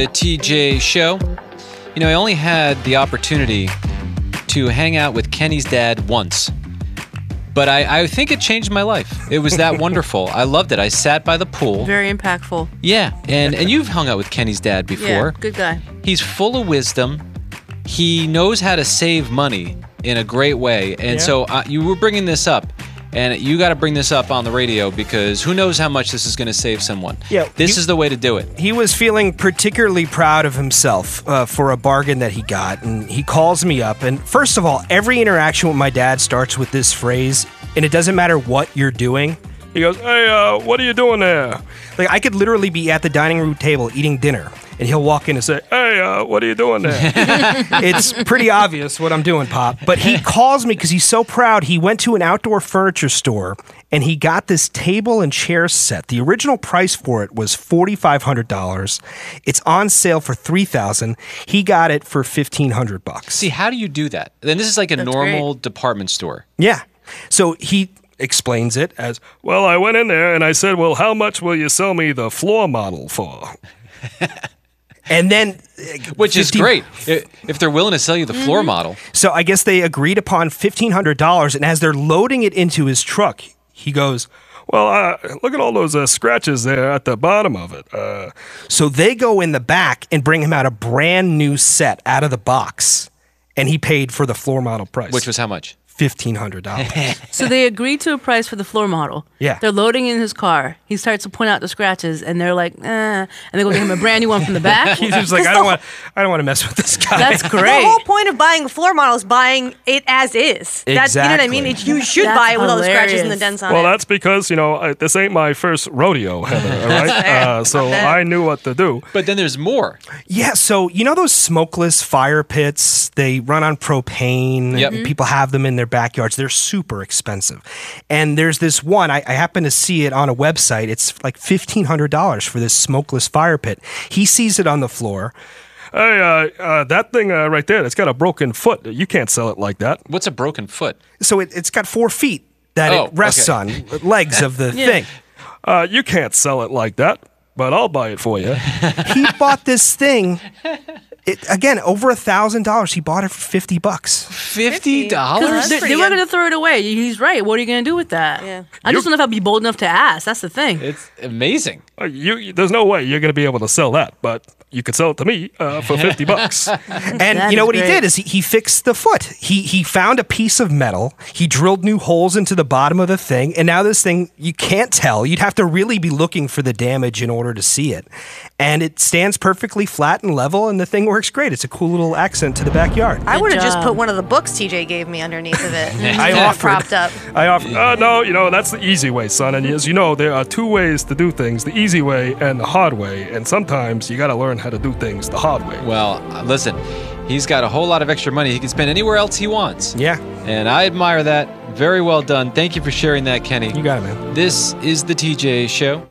The TJ Show. You know, I only had the opportunity to hang out with Kenny's dad once, but I think it changed my life. It was that wonderful. I loved it. I sat by the pool. Very impactful. Yeah, and you've hung out with Kenny's dad before. Yeah, good guy. He's full of wisdom. He knows how to save money in a great way. And so you were bringing this up. And you got to bring this up on the radio because who knows how much this is going to save someone. Yeah, this is the way to do it. He was feeling particularly proud of himself for a bargain that he got, and he calls me up. And first of all, every interaction with my dad starts with this phrase, and it doesn't matter what you're doing. He goes, "Hey, what are you doing there?" Like, I could literally be at the dining room table eating dinner, and he'll walk in and say, "Hey, what are you doing there?" It's pretty obvious what I'm doing, Pop. But he calls me because he's so proud. He went to an outdoor furniture store, and he got this table and chair set. The original price for it was $4,500. It's on sale for $3,000. He got it for $1,500. See, how do you do that? Then this is like a normal department store. Yeah. So he explains it as, "Well, I went in there and I said, well, how much will you sell me the floor model for?" And then... Which is great, if they're willing to sell you the floor model. So I guess they agreed upon $1,500, and as they're loading it into his truck, he goes, "Well, look at all those scratches there at the bottom of it." So they go in the back and bring him out a brand new set out of the box, and he paid for the floor model price. Which was how much? $1,500. So they agreed to a price for the floor model. Yeah. They're loading in his car. He starts to point out the scratches, and they're like, and they go get him a brand new one from the back. He's just like, I don't want to mess with this guy. That's great. The whole point of buying a floor model is buying it as is. That's, you know what I mean? You should That's buy it with all the scratches and the hilarious. dents on Well, it. that's because, this ain't my first rodeo, Heather, all right? So I knew what to do. But then there's more. Yeah, so you know those smokeless fire pits? They run on propane. Yep. And people have them in their backyards. They're super expensive. And there's this one, I happen to see it on a website. It's like $1,500 for this smokeless fire pit. He sees it on the floor. Hey, that thing right there, it's got a broken foot. You can't sell it like that. What's a broken foot? So it's got 4 feet that it rests on, legs of the thing. You can't sell it like that, but I'll buy it for you. He bought this thing. Again, over $1,000. He bought it for $50. $50? They were going to throw it away. He's right. What are you going to do with that? Yeah. I just don't know if I'd be bold enough to ask. That's the thing. It's amazing. There's no way you're going to be able to sell that, but you could sell it to me for $50. And you know what he did is he fixed the foot. He found a piece of metal. He drilled new holes into the bottom of the thing. And now this thing, you can't tell. You'd have to really be looking for the damage in order to see it. And it stands perfectly flat and level, and the thing works great. It's a cool little accent to the backyard. I would have Good just job. put one of the books TJ gave me underneath of it. I offered. Propped up. No, that's the easy way, son. And as you know, there are 2 ways to do things, the easy way and the hard way. And sometimes you got to learn how to do things the hard way. Well, listen, he's got a whole lot of extra money he can spend anywhere else he wants. Yeah. And I admire that. Very well done. Thank you for sharing that, Kenny. You got it, man. This is the TJ Show.